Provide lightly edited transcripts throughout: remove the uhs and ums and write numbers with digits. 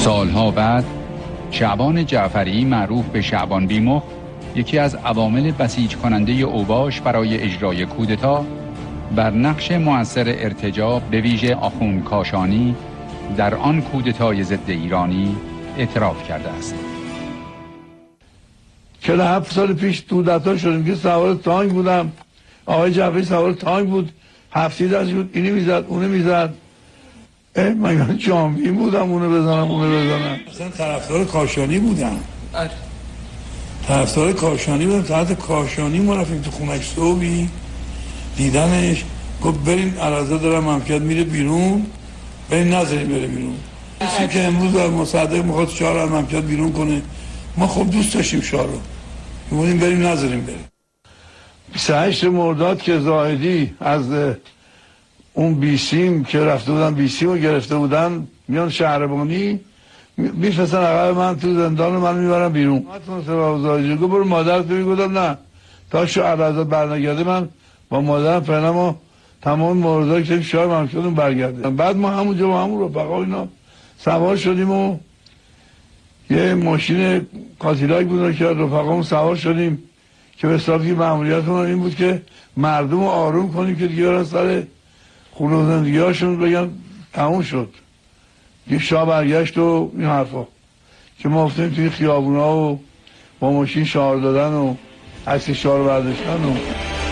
سالها بعد شعبان جعفری معروف به شعبان بیمخ، یکی از عوامل بسیج کننده اوباش برای اجرای کودتا، بر نقش مؤثر ارتجاع به ویژه آخوند کاشانی در آن کودتای ضد ایرانی اعتراف کرده است. 47 سال پیش کودتا شدیم که سوار تانک بودم، آقای جعفری سوار تانک بود، 7 دست بود، اینی میزد اونه میزد، من جامعی بودم اونه بزنم. مثلا طرفدار کاشانی بودم، طرفدار کاشانی بودم. تحت کاشانی ما رفتیم تو خونش صبحی دیدنش، گفت بریم عرضه دارم مملکت میره بیرون، بریم نذاریم بره بیرون. کسی که امروز مصدق میخواد شاه رو از مملکت بیرون کنه، ما خب دوست داشتیم شاه رو، میگیم بریم نذاریم بریم. 28 مرداد که زاهدی از اون بیسیم که رفته بودن بیسیم رو گرفته بودن میان شهربانی میفرستن عقب من تو زندان، من میبرم بیرون. زاهدی گفت برو مادرت بگو، گفتم نه تا شو عرضات برنگرده من با مادرم فعلا ما تمام موردایی که شاه مملکتمون برگرده. بعد ما همونجا با همون رفقا اینا سوار شدیم و یه ماشین کاتیلاک بود که رفقامون سوار شدیم که به حسابی مأموریتمون این بود که مردم رو آروم کنیم که دیگه برن سر خونه و زندگی هاشون بگن تموم شد، یه شاه برگشت و این حرفا که ما افتیم توی خیابونا و با ماشین شعار دادن و عکس شاه رو برداشتن و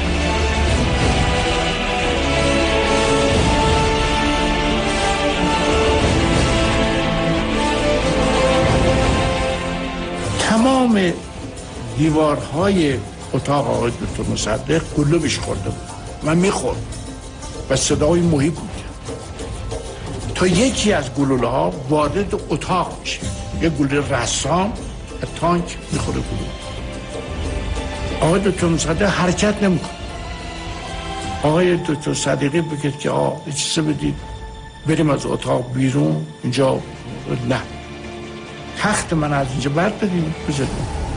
تمام دیوارهای اتاق آقای دکتر مصدق گلو بیش خورده بود و میخورد و صدای محیط بود تا یکی از گلوله ها وارد اتاق میشه، یه گلوله رسام و تانک میخوره گلوله. آقای دکتر مصدق حرکت نمیکنه. آقای دکتر صدیقی بگید که یه چیزی بدید بریم از اتاق بیرون، اینجا نه، تخت من از اینجا برد بدیم بزنیم.